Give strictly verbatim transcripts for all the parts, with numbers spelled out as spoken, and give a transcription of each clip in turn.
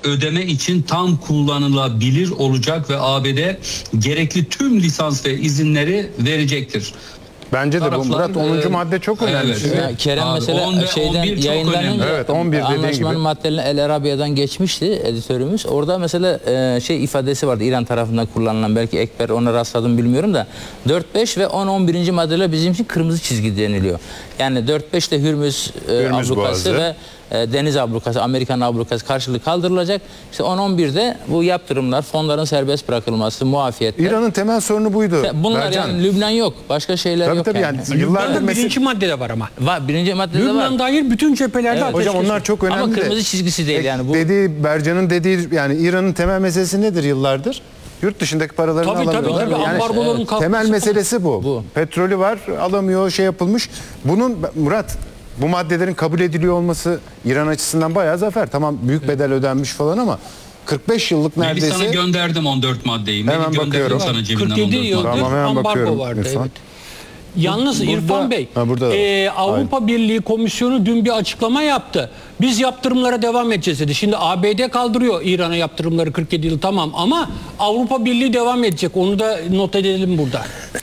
ödeme için tam kullanılabilir olacak ve A B D gerekli tüm lisans ve izinleri verecektir. Bence de bu Murat onuncu e, madde çok önemli. Evet. Ya Kerem Abi, mesela on ve şeyden on bir çok yayınlanınca Evet, on bir dediğin anlaşmanın gibi. maddelerine El Arabiya'dan geçmişti editörümüz. Orada mesela e, şey ifadesi vardı İran tarafından kullanılan, belki Ekber ona rastladım bilmiyorum da dört beş ve on on birinci maddeler bizim için kırmızı çizgi deniliyor. Yani dört beşte Hürmüz, e, Hürmüz ablukası Boğazı ve e, deniz ablukası, Amerikan ablukası karşılığı kaldırılacak. İşte on on birde bu yaptırımlar, fonların serbest bırakılması, muafiyetler. İran'ın temel sorunu buydu. Bunlar Bercan. yani Lübnan yok. Başka şeyler Tabii yok tabii yani. yani yıllardır Lübnan'da mesela... birinci maddede var ama. Var, birinci maddede var. Lübnan dair bütün cephelerde Evet. ateşkes. Hocam onlar çok önemli. Ama de. kırmızı çizgisi değil yani bu. Dediği, Bercan'ın dediği yani İran'ın temel meselesi nedir yıllardır? Yurt dışındaki paralarını Tabii, tabii, alamıyorlar. tabii. Ambargoların kalkması temel falan. meselesi bu. Bu. Petrolü var, alamıyor, şey yapılmış. Bunun Murat, bu maddelerin kabul ediliyor olması İran açısından bayağı zafer. Tamam büyük bedel ödenmiş falan ama kırk beş yıllık Melih neredeyse. sana gönderdim on dört maddeyi. Hemen Melih gönderdim bakıyorum. sana cebinden kırk yedi on dört yıldır maddeyi. Tamam, hemen ambargo bakıyorum, vardı. İrfan. Evet. Yalnız Burada- İrfan Bey, Ha, burada da var. e, Avrupa Birliği Komisyonu dün bir açıklama yaptı. Biz yaptırımlara devam edeceğiz dedi. Şimdi A B D kaldırıyor İran'a yaptırımları kırk yedi yıl tamam ama Avrupa Birliği devam edecek. Onu da not edelim burada.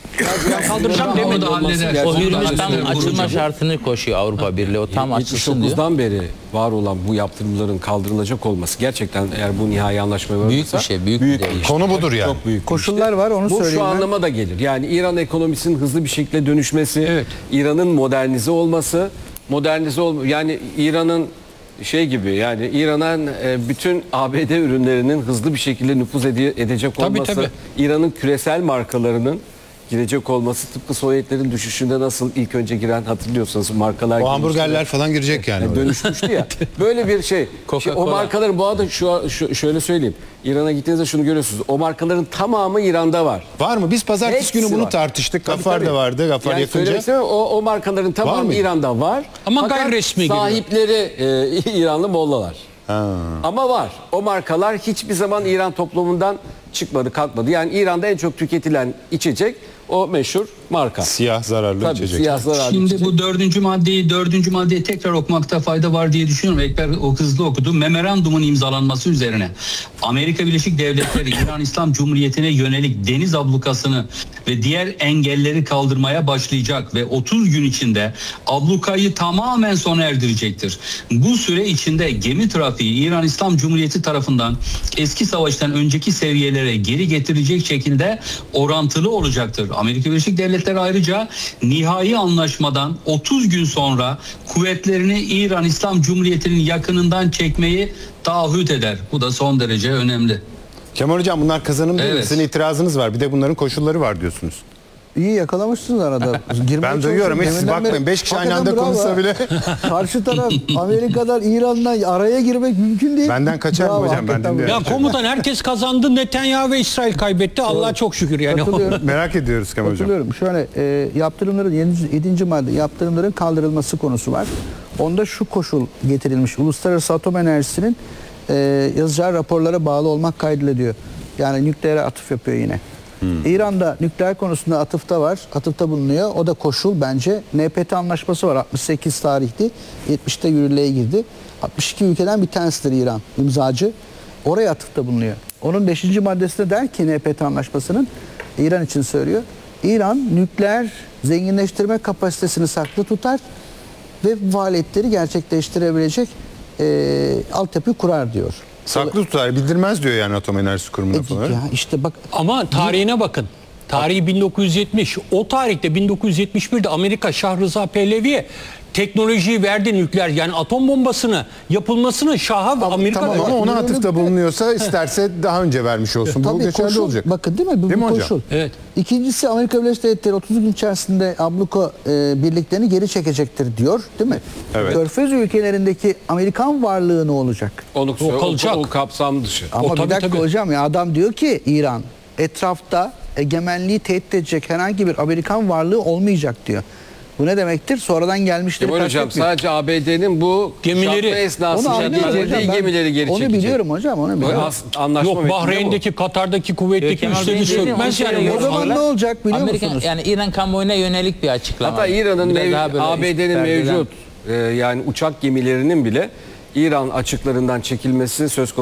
Ben kaldıracağım Onu demedi. da halleder. O Onu da Hürmüz tam halleder. açılma Vuracağım. şartını koşuyor Avrupa Birliği. O tam açılsın diyor. yetmiş dokuzdan beri var olan bu yaptırımların kaldırılacak olması gerçekten eğer bu nihai anlaşmaya varırsa Büyük bir şey, büyük bir değişim. Konu budur yani. çok büyük bir Koşullar iştir. var, onu Bu söyleyeyim şu ben. anlama da gelir. Yani İran ekonomisinin hızlı bir şekilde dönüşmesi, Evet. İran'ın modernize olması, modernize ol yani İran'ın şey gibi yani İran'ın e, bütün A B D ürünlerinin hızlı bir şekilde nüfuz ede- edecek Tabii, olması, tabii. İran'ın küresel markalarının girecek olması, tıpkı Sovyetlerin düşüşünde nasıl ilk önce giren hatırlıyorsanız markalar O girmişti. hamburgerler falan girecek yani. oraya. Dönüşmüştü ya. Böyle bir şey. Şey, o Coca-Cola. markaların bu arada şu, şu şöyle söyleyeyim. İran'a gittiğinizde şunu görüyorsunuz. O markaların tamamı İran'da var. Var mı? Biz pazartesi Hepsi günü bunu var. tartıştık. Tabii, Gafar tabii. da vardı. Gafar Yani yakınca. söylemek istemiyorum, O, o markaların Var tamamı mı? İran'da var. Ama Fakat gayriresmi geliyor. sahipleri e, İranlı Mollalar. Ama var. O markalar hiçbir zaman İran toplumundan çıkmadı, kalkmadı. Yani İran'da en çok tüketilen içecek o meşhur marka. Siyah zararlı Tabii içecek. siyah zararlı Şimdi içecek. bu dördüncü maddeyi dördüncü maddeyi tekrar okumakta fayda var diye düşünüyorum. Ekber o hızlı okudu. Memorandumun imzalanması üzerine Amerika Birleşik Devletleri İran İslam Cumhuriyeti'ne yönelik deniz ablukasını ve diğer engelleri kaldırmaya başlayacak ve otuz gün içinde ablukayı tamamen sona erdirecektir. Bu süre içinde gemi trafiği İran İslam Cumhuriyeti tarafından eski savaştan önceki seviyelere geri getirecek şekilde orantılı olacaktır. Amerika Birleşik Devletleri ayrıca nihai anlaşmadan otuz gün sonra kuvvetlerini İran İslam Cumhuriyeti'nin yakınından çekmeyi taahhüt eder. Bu da son derece önemli. Kemal Hocam bunlar kazanım değil mi? Evet. Sizin itirazınız var. Bir de bunların koşulları var diyorsunuz. İyi yakalamışsınız arada. Girmeye Ben duyuyorum. Hiç çalışıyorum. siz Deminden bakmayın. beri- Beş kişi aynı Hakikaten anda bravo konuşsa ha. bile. Karşı taraf Amerika'dan, İran'dan araya girmek mümkün değil. Benden kaçar mı Bravo, hocam? Ben hakikaten dinliyorum. Ya komutan herkes kazandı. Netanyahu ve İsrail kaybetti. Allah'a çok şükür yani. Katılıyorum. Merak ediyoruz Kemal Hocam. Katılıyorum. Şöyle e, yaptırımların yedinci madde yaptırımların kaldırılması konusu var. Onda şu koşul getirilmiş. Uluslararası Atom Enerjisi'nin e, yazacağı raporlara bağlı olmak kaydıyla diyor. Yani nükleere atıf yapıyor yine. İran'da nükleer konusunda atıfta var. Atıfta bulunuyor. O da koşul bence. N P T anlaşması var. altmış sekiz tarihli. yetmişte yürürlüğe girdi. altmış iki ülkeden bir tanesidir İran. İmzacı. Oraya atıfta bulunuyor. Onun beşinci maddesinde der ki N P T anlaşmasının İran için söylüyor. İran nükleer zenginleştirme kapasitesini saklı tutar ve faaliyetleri gerçekleştirebilecek e, altyapı kurar diyor. Saklı tutar. Bildirmez diyor yani Atom Enerjisi Kurumu'na E, falan. ya işte bak Ama tarihine bakın. Tarihi bin dokuz yüz yetmiş. O tarihte bin dokuz yüz yetmiş birde Amerika Şah Rıza Pehlevi'ye teknolojiyi verdi nükleer. Yani atom bombasını yapılmasını Şah'a Amerika Tamam verdi. ama ona atıfta bulunuyorsa isterse daha önce vermiş olsun. Bu tabii geçerli koşul, olacak. bakın değil mi? Bu Değil bir mi hocam? koşul. Evet. İkincisi Amerika Birleşik Devletleri otuz gün içerisinde abluka e, birliklerini geri çekecektir diyor, değil mi? Evet. Körfez ülkelerindeki Amerikan varlığı ne olacak? Onu, O kalacak. o, o kapsam dışı. Ama O bir tabii, dakika tabii. hocam ya adam diyor ki İran etrafta egemenliği tehdit edecek herhangi bir Amerikan varlığı olmayacak diyor. Bu ne demektir? Sonradan gelmişleri Kemal Hocam kastetmiyor. sadece A B D'nin bu Gemileri- kuşatma Onu esnasında anlıyorum hocam. gönderdiği Ben gemileri geri onu çekecek. biliyorum hocam, onu Bu biliyorum. as- anlaşma Yok metninde bu. Bahreyn'deki, Katar'daki kuvvetteki Kemal üsleri Bey'in dediği sökmez o yani. şey O zaman ne olacak biliyor Amerika, musunuz? yani İran kamuoyuna yönelik bir açıklama. Hatta İran'ın Biraz mev- daha böyle A B D'nin üst perdeden- mevcut e, yani uçak gemilerinin bile İran açıklarından çekilmesi söz konusu.